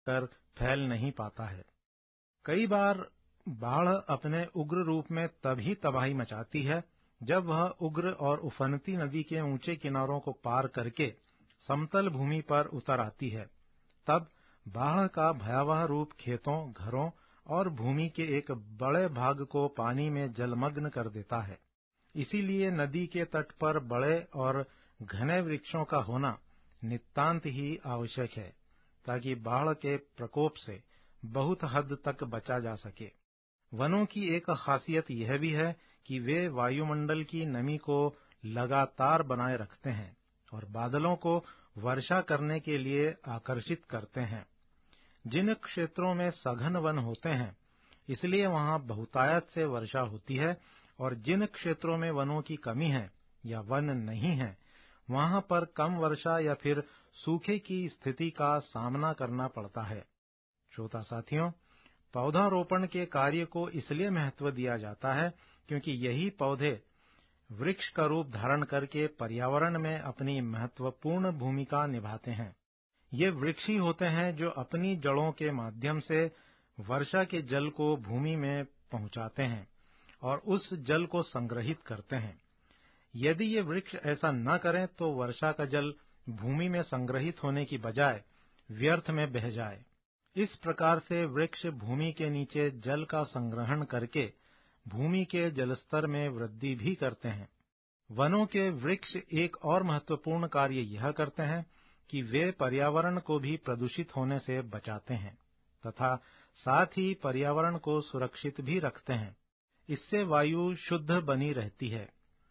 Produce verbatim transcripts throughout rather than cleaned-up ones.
कर फैल नहीं पाता है। कई बार बाढ़ अपने उग्र रूप में तभी तबाही मचाती है जब वह उग्र और उफनती नदी के ऊंचे किनारों को पार करके समतल भूमि पर उतर आती है। तब बाढ़ का भयावह रूप खेतों, घरों और भूमि के एक बड़े भाग को पानी में जलमग्न कर देता है। इसीलिए नदी के तट पर बड़े और घने वृक्षों का होना नितांत ही आवश्यक है, ताकि बाढ़ के प्रकोप से बहुत हद तक बचा जा सके। वनों की एक खासियत यह भी है कि वे वायुमंडल की नमी को लगातार बनाए रखते हैं और बादलों को वर्षा करने के लिए आकर्षित करते हैं। जिन क्षेत्रों में सघन वन होते हैं, इसलिए वहां बहुतायत से वर्षा होती है, और जिन क्षेत्रों में वनों की कमी है या वन नहीं है, वहां पर कम वर्षा या फिर सूखे की स्थिति का सामना करना पड़ता है। श्रोता साथियों, पौधारोपण के कार्य को इसलिए महत्व दिया जाता है क्योंकि यही पौधे वृक्ष का रूप धारण करके पर्यावरण में अपनी महत्वपूर्ण भूमिका निभाते हैं। ये वृक्ष ही होते हैं जो अपनी जड़ों के माध्यम से वर्षा के जल को भूमि में पहुंचाते हैं और उस जल को संग्रहित करते हैं। यदि ये वृक्ष ऐसा न करें तो वर्षा का जल भूमि में संग्रहित होने की बजाय व्यर्थ में बह जाए। इस प्रकार से वृक्ष भूमि के नीचे जल का संग्रहण करके भूमि के जलस्तर में वृद्धि भी करते हैं। वनों के वृक्ष एक और महत्वपूर्ण कार्य यह करते हैं कि वे पर्यावरण को भी प्रदूषित होने से बचाते हैं तथा साथ ही पर्यावरण को सुरक्षित भी रखते हैं। इससे वायु शुद्ध बनी रहती है।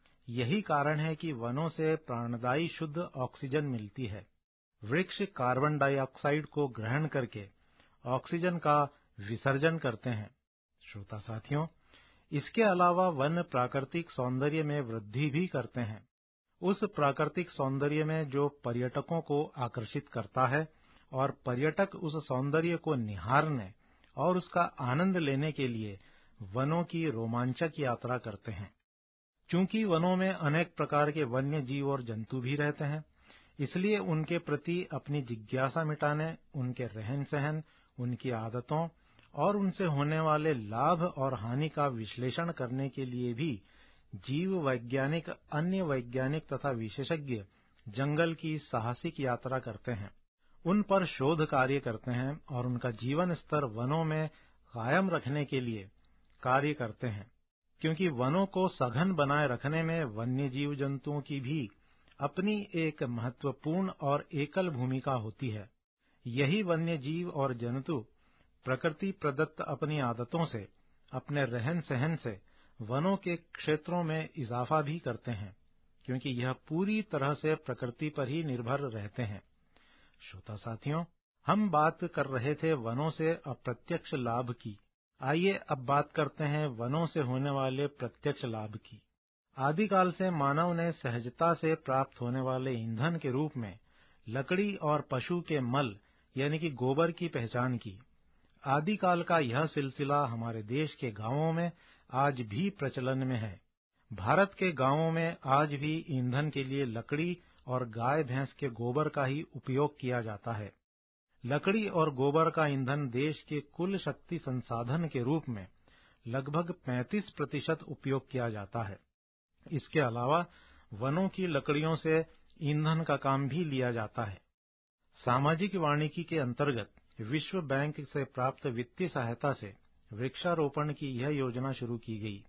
यही कारण है कि वनों से प्राणदायी शुद्ध ऑक्सीजन मिलती है। वृक्ष कार्बन डाइऑक्साइड को ग्रहण करके ऑक्सीजन का विसर्जन करते हैं। श्रोता साथियों, इसके अलावा वन प्राकृतिक सौंदर्य में वृद्धि भी करते हैं। उस प्राकृतिक सौंदर्य में जो पर्यटकों को आकर्षित करता है और पर्यटक उस सौंदर्य को निहारने और उसका आनंद लेने के लिए वनों की रोमांचक यात्रा करते हैं। चूंकि वनों में अनेक प्रकार के वन्य जीव और जंतु भी रहते हैं, इसलिए उनके प्रति अपनी जिज्ञासा मिटाने, उनके रहन सहन, उनकी आदतों और उनसे होने वाले लाभ और हानि का विश्लेषण करने के लिए भी जीव वैज्ञानिक, अन्य वैज्ञानिक तथा विशेषज्ञ जंगल की साहसिक यात्रा करते हैं, उन पर शोध कार्य करते हैं और उनका जीवन स्तर वनों में कायम रखने के लिए कार्य करते हैं। क्योंकि वनों को सघन बनाए रखने में वन्य जीव जंतुओं की भी अपनी एक महत्वपूर्ण और एकल भूमिका होती है। यही वन्य जीव और जंतु प्रकृति प्रदत्त अपनी आदतों से, अपने रहन सहन से वनों के क्षेत्रों में इजाफा भी करते हैं, क्योंकि यह पूरी तरह से प्रकृति पर ही निर्भर रहते हैं। श्रोता साथियों, हम बात कर रहे थे वनों से अप्रत्यक्ष लाभ की। आइए अब बात करते हैं वनों से होने वाले प्रत्यक्ष लाभ की। आदिकाल से मानव ने सहजता से प्राप्त होने वाले ईंधन के रूप में लकड़ी और पशु के मल यानी कि गोबर की पहचान की। आदिकाल का यह सिलसिला हमारे देश के गांवों में आज भी प्रचलन में है। भारत के गांवों में आज भी ईंधन के लिए लकड़ी और गाय भैंस के गोबर का ही उपयोग किया जाता है। लकड़ी और गोबर का ईंधन देश के कुल शक्ति संसाधन के रूप में लगभग पैंतीस प्रतिशत उपयोग किया जाता है। इसके अलावा वनों की लकड़ियों से ईंधन का काम भी लिया जाता है। सामाजिक वानिकी के अंतर्गत विश्व बैंक से प्राप्त वित्तीय सहायता से वृक्षारोपण की यह योजना शुरू की गई।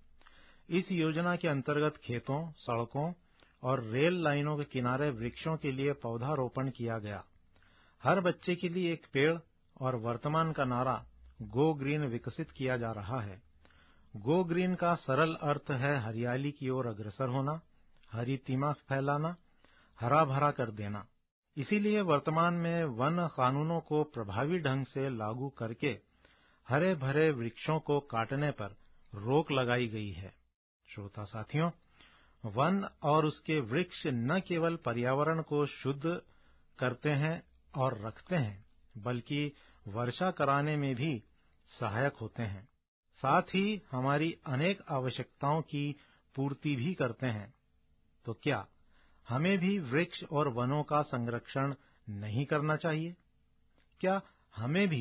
इस योजना के अंतर्गत खेतों, सड़कों और रेल लाइनों के किनारे वृक्षों के लिए पौधारोपण किया गया। हर बच्चे के लिए एक पेड़ और वर्तमान का नारा गो ग्रीन विकसित किया जा रहा है। गो ग्रीन का सरल अर्थ है हरियाली की ओर अग्रसर होना, हरितिमा फैलाना, हरा भरा कर देना। इसीलिए वर्तमान में वन कानूनों को प्रभावी ढंग से लागू करके हरे भरे वृक्षों को काटने पर रोक लगाई गई है। श्रोता साथियों, वन और उसके वृक्ष न केवल पर्यावरण को शुद्ध करते हैं और रखते हैं, बल्कि वर्षा कराने में भी सहायक होते हैं। साथ ही हमारी अनेक आवश्यकताओं की पूर्ति भी करते हैं। तो क्या हमें भी वृक्ष और वनों का संरक्षण नहीं करना चाहिए? क्या हमें भी